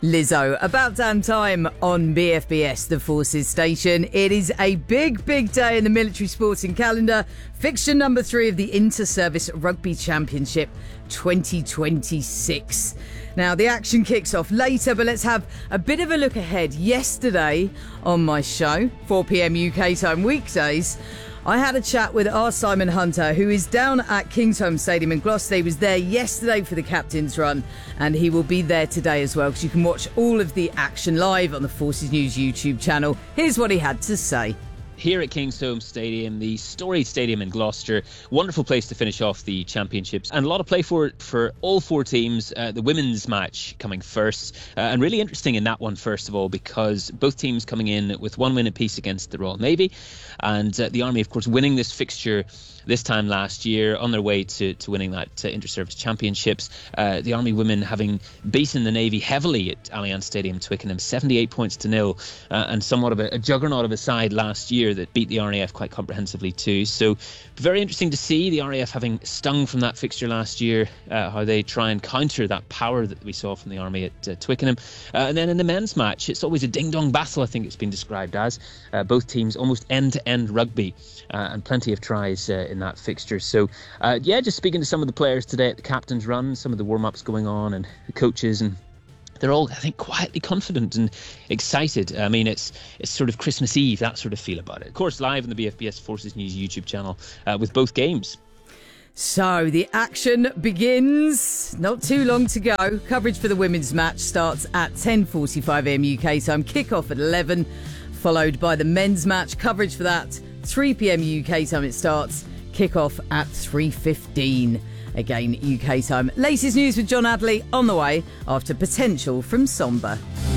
Lizzo, about damn time on BFBS, the Forces station. It is a big day in the military sporting calendar. Fixture number 3 of the Inter-Service Rugby Championship 2026. Now, the action kicks off later, but let's have a bit of a look ahead. Yesterday on my show, 4 p.m. UK time weekdays, I had a chat with our Simon Hunter, who is down at Kingsholm Stadium in Gloucester. He was there yesterday for the captain's run, and he will be there today as well, because you can watch all of the action live on the Forces News YouTube channel. Here's what he had to say. Here at Kingsholm Stadium, the storied stadium in Gloucester, wonderful place to finish off the championships, and a lot of play for all 4 teams. The women's match coming first, and really interesting in that one, first of all, because both teams coming in with 1 win apiece against the Royal Navy, and the Army, of course, winning this fixture this time last year, on their way to winning that Inter-Service Championships. The Army women having beaten the Navy heavily at Allianz Stadium, Twickenham, 78 points to 0, and somewhat of a juggernaut of a side last year that beat the RAF quite comprehensively too. So very interesting to see the RAF having stung from that fixture last year, how they try and counter that power that we saw from the Army at Twickenham. And then in the men's match, it's always a ding-dong battle, I think it's been described as. Both teams almost end-to-end rugby, and plenty of tries in that fixture. So just speaking to some of the players today at the captain's run, some of the warm-ups going on, and the coaches, and they're all, I think, quietly confident and excited. I mean, it's sort of Christmas Eve, that sort of feel about it. Of course, live on the BFBS Forces News YouTube channel with both games. So the action begins. Not too long to go. Coverage for the women's match starts at 10:45am UK time. Kick-off at 11, followed by the men's match. Coverage for that, 3pm UK time it starts. Kick-off at 3:15. Again, UK time. Latest news with John Adley on the way after Potential from Somber.